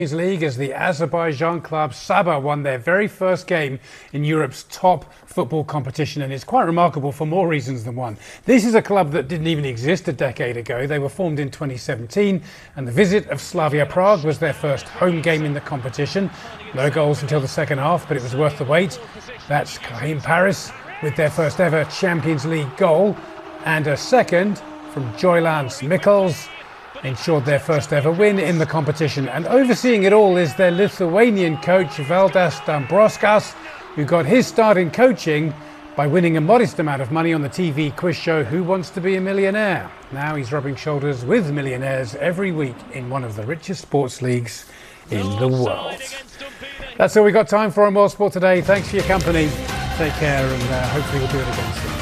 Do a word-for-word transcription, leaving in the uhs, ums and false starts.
League as the Azerbaijan club Sabah won their very first game in Europe's top football competition, and it's quite remarkable for more reasons than one. This is a club that didn't even exist a decade ago. They were formed in twenty seventeen, and the visit of Slavia Prague was their first home game in the competition. No goals until the second half, but it was worth the wait. That's Karim Paris with their first ever Champions League goal, and a second from Joylans Mikkels ensured their first ever win in the competition. And overseeing it all is their Lithuanian coach Valdas Dambrauskas, who got his start in coaching by winning a modest amount of money on the T V quiz show Who Wants to Be a Millionaire. Now he's rubbing shoulders with millionaires every week in one of the richest sports leagues in the world. That's all we've got time for on World Sport Today. Thanks for your company. Take care, and uh, hopefully we'll do it again soon.